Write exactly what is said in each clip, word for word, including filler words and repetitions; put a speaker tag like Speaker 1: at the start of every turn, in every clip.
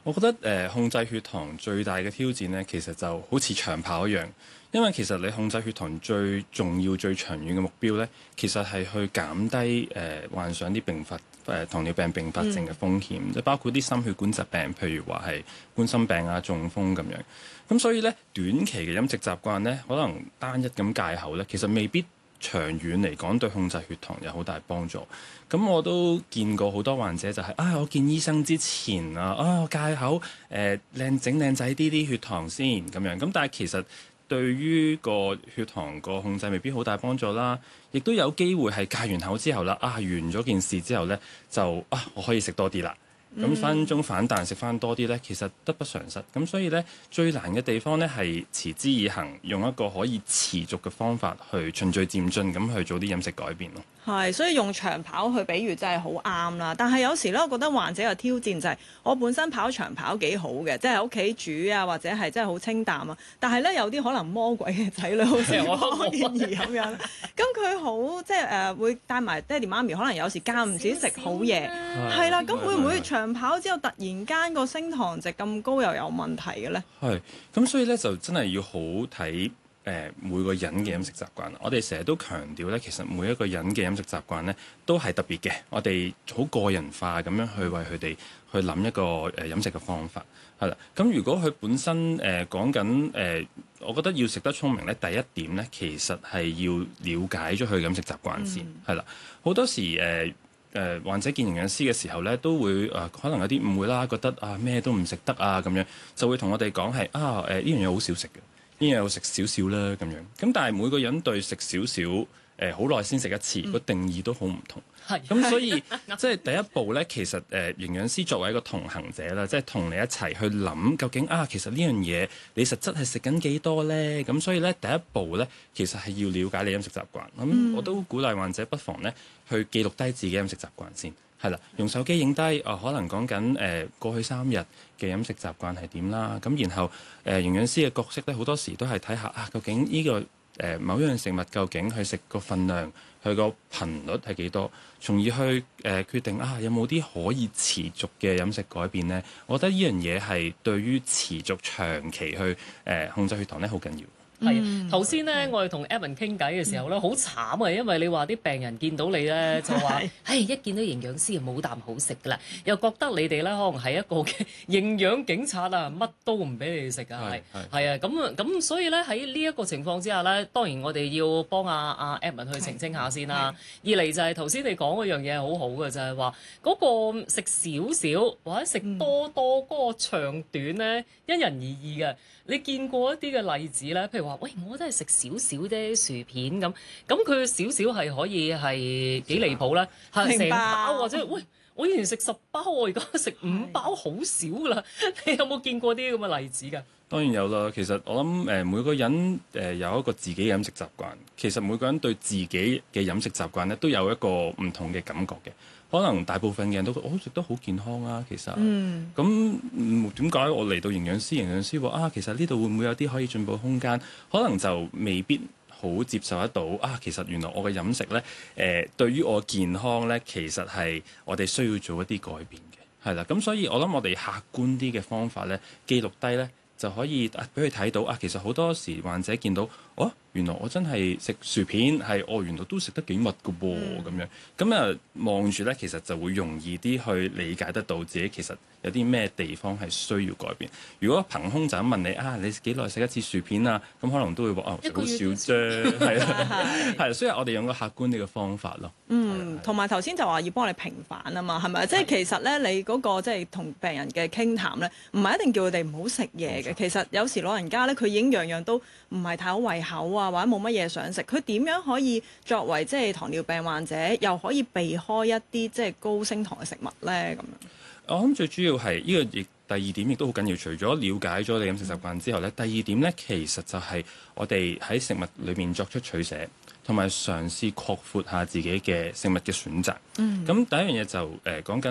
Speaker 1: 我覺得誒、呃、控制血糖最大嘅挑戰呢，其實就好似長跑一樣，因為其實你控制血糖最重要、最長遠嘅目標呢，其實係去減低誒、呃、患上啲併發誒、呃、糖尿病併發症嘅風險，即係、嗯、包括啲心血管疾病，譬如話係冠心病啊、中風咁樣。咁所以呢，短期嘅飲食習慣呢，可能單一咁戒口呢，其實未必長遠嚟講對控制血糖有好大幫助。咁我都見過好多患者就係、是、啊，我見醫生之前啊，啊戒口誒靚整靚仔啲啲血糖先咁樣。咁但係其實對於個血糖個控制未必好大幫助啦，亦都有機會係戒完口之後啦，啊完咗件事之後呢，就啊我可以食多啲啦。咁分分鐘反彈食翻多啲呢，其實得不償失。咁所以呢，最難嘅地方呢係持之以恆，用一個可以持續嘅方法去循序漸進咁去做啲飲食改變咯。
Speaker 2: 係，所以用長跑去比喻真係好啱啦。但係有時咧，我覺得患者嘅挑戰就係、是、我本身跑長跑幾好嘅，即係喺屋企煮啊，或者係真係好清淡啊。但係咧有啲可能魔鬼嘅仔女，好似我康健兒咁樣，咁佢好即係誒、呃、會帶埋爹哋媽咪，可能有時間唔時食好嘢，係啦。咁會唔會長跑之後突然間個升糖值咁高又有問題嘅咧？係，
Speaker 1: 咁所以咧就真係要好睇。誒、呃、每個人嘅飲食習慣，我哋成日都強調咧，其實每一個人嘅飲食習慣咧都係特別嘅，我哋好個人化咁樣去為佢哋去諗一個誒、呃、飲食嘅方法，係啦。咁如果佢本身誒、呃、講緊誒、呃，我覺得要食得聰明咧，第一點咧其實係要了解咗佢飲食習慣先，係啦、嗯。好多時誒誒、呃、患者見營養師嘅時候咧，都會誒、呃、可能有啲誤會啦，覺得啊咩都唔食得啊咁樣，就會同我哋講係啊誒呢樣嘢好少食嘅。呢樣食少少啦咁樣，咁但係每個人對食少少誒好耐先食一次個、嗯、定義都好唔同，係咁的所以即係第一步咧，其實誒、呃、營養師作為一個同行者啦，即係同你一齊去諗究竟啊，其實呢樣嘢你實質係食緊幾多咧？咁所以咧第一步咧，其實係要了解你飲食習慣。咁、嗯、我都鼓勵患者不妨咧去記錄低自己飲食習慣先。係啦，用手機影低，啊、呃、可能講緊誒過去三日嘅飲食習慣係點啦，咁然後誒、呃、營養師嘅角色咧，好多時都係睇下啊，究竟呢、這個誒、呃、某樣食物究竟佢食個份量，佢個頻率係幾多，從而去誒、呃、決定啊有冇啲可以持續嘅飲食改變呢？我覺得呢樣嘢係對於持續長期去誒、呃、控制血糖咧好緊要。
Speaker 3: 係頭先咧，我哋同 Evan 傾偈嘅時候咧，好慘啊！因為你話啲病人見到你咧，就話：唉，一見到營養師就冇啖好食噶啦，又覺得你哋咧可能係一個嘅營養警察啊，乜都唔俾你食啊，係係啊，咁啊咁，所以咧喺呢一個情況之下咧，當然我哋要幫阿阿 Evan 去澄清下先啦。二嚟就係頭先你講嗰樣嘢係好好嘅，就係話嗰個食少少或者食多多嗰個長短咧，因人而異嘅。你見過一啲嘅例子咧，譬如話，喂，我都係食少少啫薯片咁，咁佢少少係可以係幾離譜咧？係成包或者，喂，我以前食十包，我而家食五包，好少噶啦。你有冇見過啲咁嘅例子㗎？
Speaker 1: 當然有啦。其實我諗誒、呃、每個人誒、呃、有一個自己嘅飲食習慣，其實每個人對自己嘅飲食習慣咧都有一個唔同嘅感覺嘅。可能大部分嘅人都覺得我食得好健康啊，其實，咁點解我嚟到營養師，營養師話啊，其實呢度會唔會有啲可以進步空間？可能就未必好接受得到啊。其實原來我嘅飲食呢，誒、呃、對於我健康呢，其實係我哋需要做一啲改變嘅，係啦。咁所以我諗我哋客觀啲嘅方法呢，記錄低呢，就可以俾佢睇到啊。其實好多時患者見到，哦，原來我真係食薯片係，哦，原來都食得幾密㗎噃，咁樣咁啊望住咧，其實就會容易啲去理解得到自己其實有啲咩地方係需要改變。如果憑空就咁問你啊，你幾耐食一次薯片啊？咁可能都會話啊，食好少啫，係啊，係，所以我哋用個客觀啲嘅方法咯。
Speaker 2: 嗯，同埋頭先就話要幫你平反啊嘛，係咪？即係其實咧，你嗰個即係同病人嘅傾談咧，唔係一定叫佢哋唔好食嘢嘅。其實有時老人家咧，佢已經樣樣都唔係太好胃口啊，或者冇乜嘢想食，佢點樣可以作為即係糖尿病患者，又可以避開一啲即係高升糖嘅食物咧？咁樣，
Speaker 1: 我諗最主要係呢個亦第二點亦都好緊要。除咗了，了解咗你飲食習慣之後咧，第二點咧其實就係我哋喺食物裏面作出取捨，同埋嘗試擴闊下自己嘅食物嘅選擇。嗯，咁第一樣嘢就誒講緊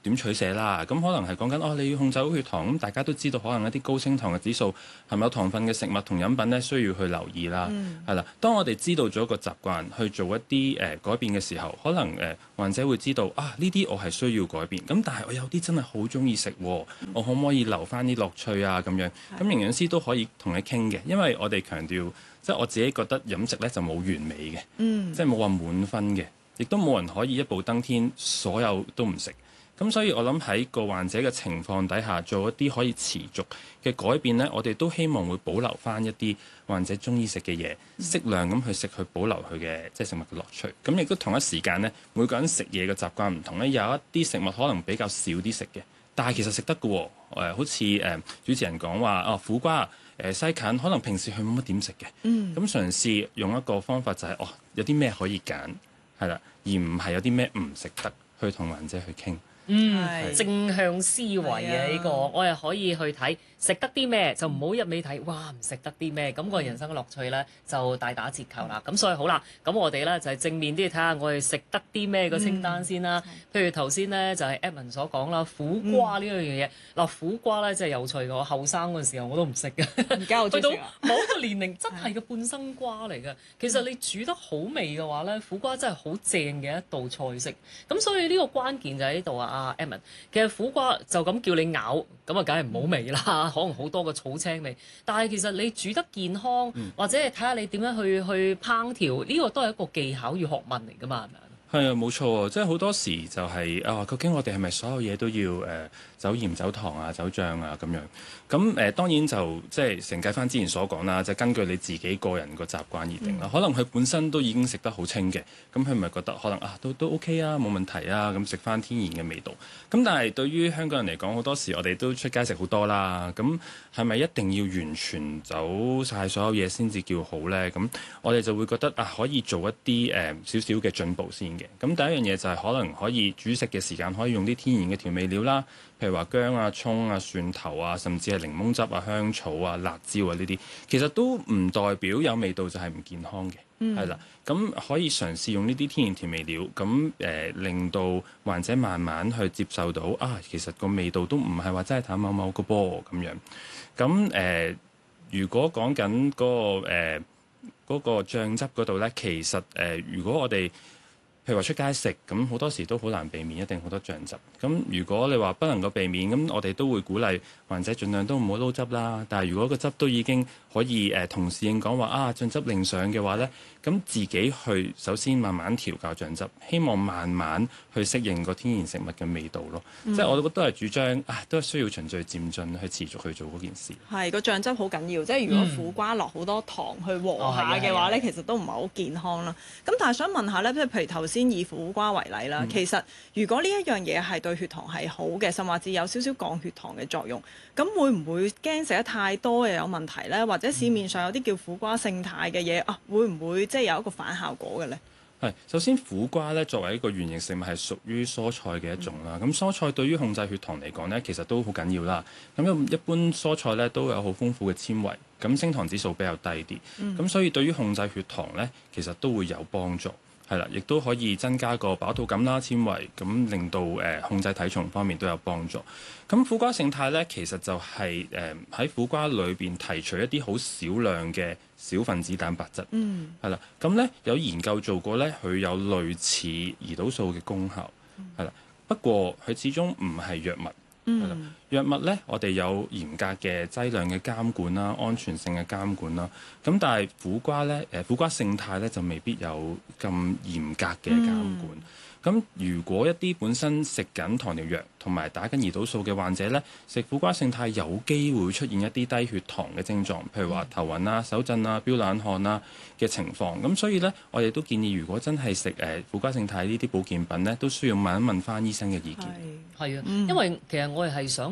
Speaker 1: 點取捨啦。咁可能係講緊哦，你要控制好血糖，咁大家都知道可能一啲高清糖嘅指數係咪有糖分嘅食物同飲品呢，需要去留意啦。係啦、嗯，當我哋知道咗個習慣去做一啲誒、呃、改變嘅時候，可能誒、呃、患者會知道啊，呢啲我係需要改變。咁但係我有啲真係好中意食，我可唔可以留翻啲樂趣啊？咁樣咁營養師都可以同你傾嘅，因為我哋強調。即係我自己覺得飲食咧就冇完美嘅，嗯、即係冇話滿分嘅，亦都冇人可以一步登天，所有都唔食。咁所以我諗喺個患者嘅情況底下，做一啲可以持續嘅改變呢，我哋都希望會保留翻一啲患者中意食嘅嘢，嗯、適量咁去食，去保留佢嘅即係食物嘅樂趣。咁亦都同一時間呢，每個人食嘢嘅習慣唔同咧，有一啲食物可能比較少啲食嘅，但係其實食得嘅喎。誒，好似誒主持人講話哦，苦瓜。誒西芹可能平時佢冇乜點食嘅，咁、嗯、嘗試用一個方法就係、是、哦，有啲咩可以揀，係啦，而唔係有啲咩唔食得，去同患者去傾。
Speaker 3: 嗯，正向思維啊！呢、這個我又可以去睇食得啲咩，就唔好一味睇哇唔食得啲咩，咁、那個人生嘅樂趣咧就大打折扣啦。咁、嗯、所以好啦，咁我哋咧就係、是、正面啲睇下我哋食得啲咩個清單先啦。嗯、譬如頭先咧就係、是、Edmond 所講啦，苦瓜呢一樣嘢。嗱、嗯，苦瓜咧真係有趣嘅，我後生嗰陣時候我都唔食嘅，而家我去到某個年齡真係個半生瓜嚟嘅。其實你煮得好味嘅話咧，苦瓜真係好正嘅一道菜式。咁所以呢個關鍵就喺呢度啊！啊 Edmond 其實苦瓜就咁叫你咬，咁啊梗係唔好味啦，嗯、可能好多個草青味。但係其實你煮得健康，嗯、或者係睇下你點樣去去烹調，呢、呢個都係一個技巧與學問嚟㗎嘛，係咪啊？
Speaker 1: 係啊，冇錯，即係好多時就係、是、啊，究竟我哋係咪所有嘢都要誒、呃、走鹽走糖啊、走醬啊咁樣？咁誒、呃、當然就即係承繼翻之前所講啦，就根據你自己個人個習慣而定啦。嗯、可能佢本身都已經食得好清嘅，咁佢咪覺得可能啊都都 OK 啊，冇問題啊，咁食翻天然嘅味道。咁但係對於香港人嚟講，好多時我哋都出街食好多啦，咁係咪一定要完全走晒所有嘢先至叫好呢？咁我哋就會覺得啊，可以做一啲誒少少嘅進步先嘅。咁第一樣嘢就係可能可以煮食嘅時間可以用啲天然嘅調味料啦。譬如話薑啊、葱啊、蒜頭啊，甚至係檸檬汁啊、香草啊、辣椒啊呢啲，其實都唔代表有味道就係唔健康嘅，係啦、嗯。咁可以嘗試用呢啲天然調味料，咁誒、呃、令到患者慢慢去接受到啊，其實個味道都唔係話真係淡某某個噃咁樣。咁誒、呃，如果講緊嗰個誒嗰、呃嗰個醬汁嗰度咧，其實誒、呃、如果我哋譬如話出街食，咁好多時都好難避免，一定好多醬汁。咁如果你話不能夠避免，咁我哋都會鼓勵患者盡量都唔好撈汁啦。但係如果個汁都已經可以誒、呃、同侍應講話啊醬汁另上嘅話呢，咁自己去首先慢慢調校醬汁，希望慢慢去適應個天然食物嘅味道咯。嗯、即係我覺得都係主張啊，都係需要循序漸進去持續去做嗰件事。係個醬汁好緊要，即係如果苦瓜落好多糖去和下嘅話呢，嗯、其實都唔係好健康啦。咁但係想問下呢，即係譬如頭先以苦瓜為例啦，嗯、其實如果呢一樣嘢係對血糖係好嘅，甚至有少少降血糖嘅作用，咁會唔會驚食得太多又有問題呢？或者市面上有啲叫苦瓜勝肽嘅嘢啊，會唔會即係有一個反效果嘅呢？係首先苦瓜咧作為一個原型食物係屬於蔬菜嘅一種啦。咁、嗯、蔬菜對於控制血糖嚟講呢，其實都好緊要啦。咁一般蔬菜咧都有好豐富嘅纖維，咁升糖指數比較低啲，咁、嗯、所以對於控制血糖呢，其實都會有幫助。係啦，亦都可以增加個飽肚感啦，纖維咁令到誒、呃、控制體重方面都有幫助。咁苦瓜勝肽咧，其實就係誒喺苦瓜裏邊提取一啲好少量嘅小分子蛋白質。嗯，係啦，咁咧有研究做過咧，佢有類似胰島素嘅功效。係啦，不過佢始終唔係藥物。嗯，藥物咧，我哋有嚴格嘅劑量嘅監管啦，安全性嘅監管啦。咁但係苦瓜咧，誒苦瓜勝肽咧就未必有咁嚴格嘅監管。咁、嗯、如果一啲本身食緊糖尿藥同埋打緊胰島素嘅患者咧，食苦瓜勝肽有機會出現一啲低血糖嘅症狀，譬如話頭暈啊、手震啊、飆冷汗啊嘅情況。咁所以咧，我哋都建議，如果真係食誒苦瓜勝肽呢啲保健品咧，都需要問一問翻醫生嘅意見。係啊，
Speaker 3: 因為其實我哋係想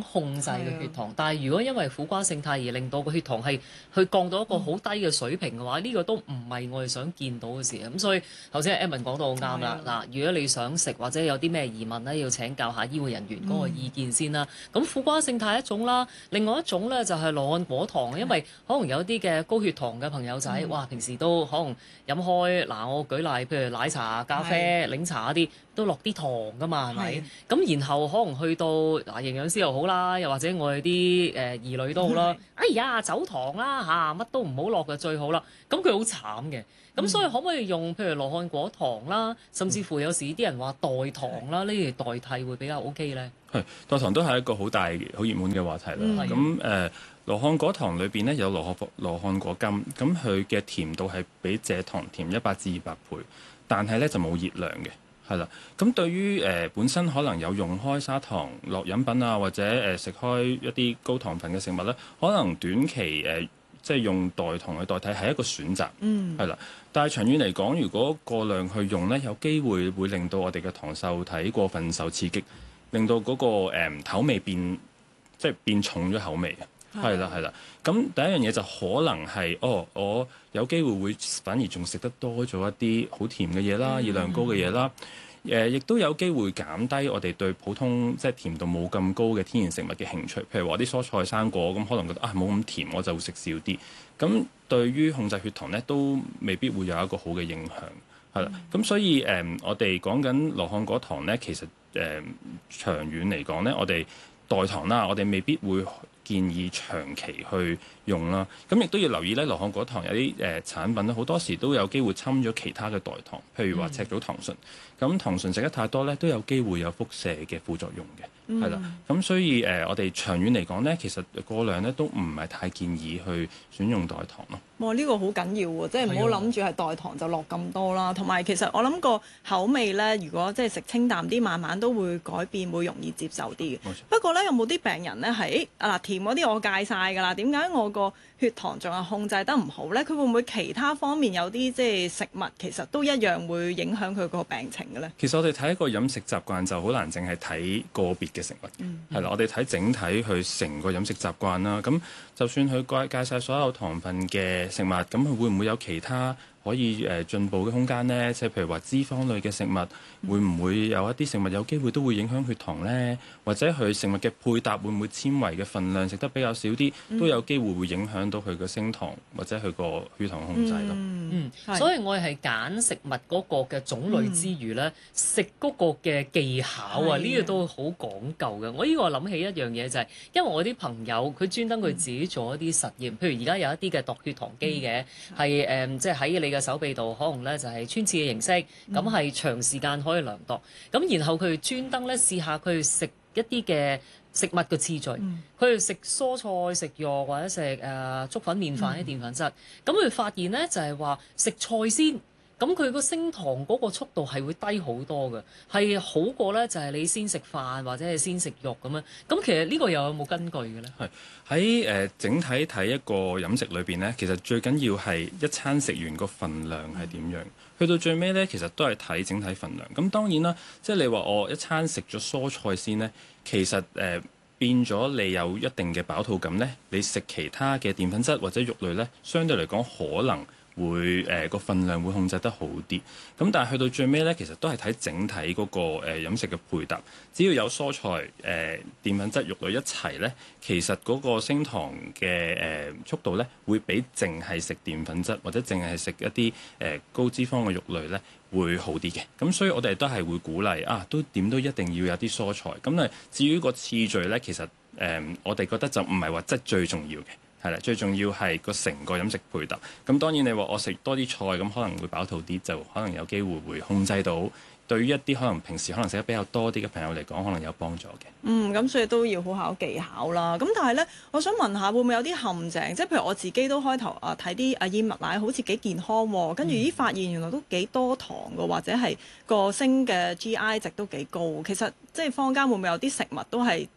Speaker 3: 控制個血糖，但係如果因為苦瓜勝肽而令到個血糖係去降到一個好低嘅水平嘅話，呢、嗯、個都唔係我哋想見到嘅事。咁所以頭先 Edmond 講到好啱啦。嗱，如果你想食或者有啲咩疑問咧，要請教下醫護人員嗰個意見先啦。咁、嗯、苦瓜勝肽一種啦，另外一種咧就係羅漢果糖，因為可能有啲嘅高血糖嘅朋友仔，嗯、哇，平時都可能飲開嗱，我舉例，譬如奶茶、咖啡、檸茶嗰啲都落啲糖㗎嘛，係咪？咁然後可能去到嗱，營養師又好啦，又或者我哋啲誒兒女都好啦，哎呀，走糖啦嚇，乜都唔好落嘅最好啦。咁佢好慘嘅，咁所以可唔可以用譬如羅漢果糖啦，甚至乎有時啲人話代糖啦，呢啲代替會比較 O K 咧？
Speaker 1: 係代糖都係一個好大好熱門嘅話題啦。咁誒、嗯。羅漢果糖裏邊咧有羅漢羅漢果苷，咁佢嘅甜度係比蔗糖甜一百至二百倍，但係咧就冇熱量嘅，係啦。咁對於誒、呃、本身可能有用開砂糖落飲品啊，或者誒食、呃、開一啲高糖分嘅食物咧，可能短期誒、呃、即係用代糖去代替係一個選擇，嗯，係啦。但係長遠嚟講，如果過量去用咧，有機會會令到我哋嘅糖受體過分受刺激，令到嗰、那個誒、呃、口味變即係變重咗口味。係啦，係啦。咁第一樣嘢就可能係，哦，我有機會會反而仲食得多咗一啲好甜嘅嘢啦，熱量高嘅嘢啦。誒、呃，亦都有機會減低我哋對普通即係甜度冇咁高嘅天然食物嘅興趣。譬如話啲蔬菜生果，咁可能覺得啊冇咁甜，我就會食少啲。咁對於控制血糖咧，都未必會有一個好嘅影響。係啦，咁、嗯、所以誒、呃，我哋講緊羅漢果糖咧，其實誒、呃、長遠嚟講咧，我哋代糖啦，我哋未必會建議長期去用啦，咁亦都要留意咧。羅漢果糖有啲誒、呃、產品咧，好多時都有機會侵咗其他嘅代糖，譬如話赤藻糖醇。咁、嗯、糖醇食得太多咧，都有機會有輻射嘅副作用嘅，係啦、嗯。咁所以誒、呃，我哋長遠嚟講咧，其實過量咧都唔係太建議去選用代糖咯。
Speaker 2: 哇！呢、這個好緊要喎，即係唔好諗住係代糖就落咁多啦。同埋其實我諗個口味咧，如果即係食清淡啲，慢慢都會改變，會容易接受啲嘅。冇錯。不過咧，有冇啲病人咧係啊嗱，甜嗰啲我戒晒㗎啦，點解我個血糖仲係控制得唔好咧？佢會唔會其他方面有啲即係食物其實都一樣會影響佢個病情嘅咧？
Speaker 1: 其實我哋睇一個飲食習慣就好難淨係睇個別嘅食物，係啦、嗯，我哋睇整體去成個飲食習慣啦。咁就算佢戒戒曬所有糖分嘅食物，咁佢會唔會有其他可以誒進步嘅空間呢？即係譬如話脂肪類嘅食物，會唔會有一啲食物有機會都會影響血糖呢？或者佢食物嘅配搭會唔會纖維嘅份量食得比較少啲，都有機會會影響到佢嘅升糖或者佢個血糖控制咯。
Speaker 3: 嗯，嗯所以我哋係揀食物嗰個嘅種類之餘呢，食嗰、嗯、個嘅技巧啊，呢、這個都好講究嘅。我呢個諗起一樣嘢就係、是，因為我啲朋友佢專登佢自己做一啲實驗，嗯、譬如而家有一啲嘅度血糖機嘅，係誒即係喺你嘅手臂度，可能咧就係穿刺嘅形式，咁係、嗯、長時間可以量度。咁然後佢專登咧試下佢食一啲嘅食物嘅次序，佢哋食蔬菜、食肉或者食誒粥粉麵飯啲澱粉質。咁佢、嗯、發現咧就係話食菜先。咁佢個升糖嗰個速度係會低好多嘅，係好過咧就係你先食飯或者係先食肉咁樣。咁其實呢個又有冇根據嘅咧？係
Speaker 1: 喺誒整體睇一個飲食裏邊咧，其實最緊要係一餐食完個份量係點樣。嗯、去到最尾咧，其實都係睇整體份量。咁當然啦，即係你話我一餐食咗蔬菜先咧，其實誒、呃、變咗你有一定嘅飽肚感咧，你食其他嘅澱粉質或者肉類咧，相對嚟講可能會誒個、呃、份量會控制得好啲，咁但係去到最尾咧，其實都係睇整體嗰、那個誒、呃、飲食嘅配搭。只要有蔬菜、誒、呃、澱粉質、肉類一齊咧，其實嗰個升糖嘅誒、呃、速度咧，會比淨係食澱粉質或者淨係食一啲誒、呃、高脂肪嘅肉類咧，會好啲嘅。咁所以我哋都係會鼓勵啊，都點都一定要有啲蔬菜。咁啊，至於個次序咧，其實誒、呃、我哋覺得就唔係話質最重要嘅。係啦，最重要係個成個飲食配搭。咁當然你話我食多啲菜，咁可能會飽肚啲，就可能有機會會控制到。對於一啲可能平時可能食得比較多啲嘅朋友嚟講，可能有幫助嘅。
Speaker 2: 嗯，咁所以都要好考技巧啦。咁但係呢，我想問下會唔會有啲陷阱？即係譬如我自己都開頭啊睇啲啊燕麥奶好似幾健康喎，跟住咦發現原來都幾多糖嘅，或者係個升嘅 G I 值都幾高。其實即係坊間會唔會有啲食物都係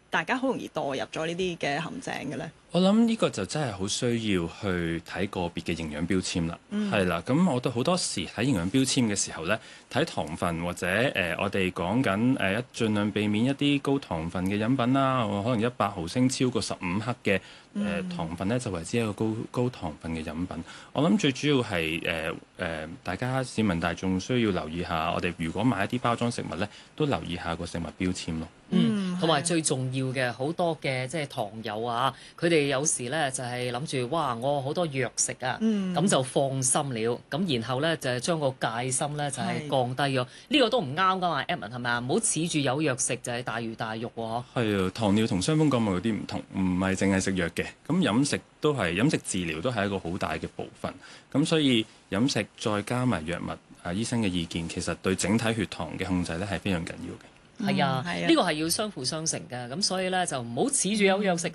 Speaker 2: 大家好容易墮入咗呢啲嘅陷阱嘅咧？
Speaker 1: 我諗呢個就真係好需要去睇個別嘅營養標籤啦，係啦、嗯。咁我哋好多時睇營養標籤嘅時候呢，睇糖分或者誒、呃、我哋講緊誒一盡量避免一啲高糖分嘅飲品啦，可能一百毫升超過十五克嘅誒、呃、糖分呢，就為之一個高高糖分嘅飲品。我諗最主要係誒誒大家市民大眾需要留意下，我哋如果買一啲包裝食物呢，都留意下個食物標籤咯。
Speaker 3: 嗯，同埋最重要嘅好多嘅即係糖友啊，佢哋有時咧就係諗住哇，我好多藥食啊，咁、嗯、就放心了，咁然後咧就係將個戒心咧就係降低咗，呢是個都唔啱噶嘛 Edmond 係咪啊？唔好恃住有藥食就係大魚大肉喎。係
Speaker 1: 啊，糖尿同傷風感冒有啲唔同，唔係淨係食藥嘅，咁飲食都係飲食治療都係一個好大嘅部分，咁所以飲食再加埋藥物啊，醫生嘅意見其實對整體血糖嘅控制咧係非常緊要嘅。
Speaker 3: 係啊，呢、嗯、個係要相輔相成嘅，咁所以咧就唔好恃住有藥食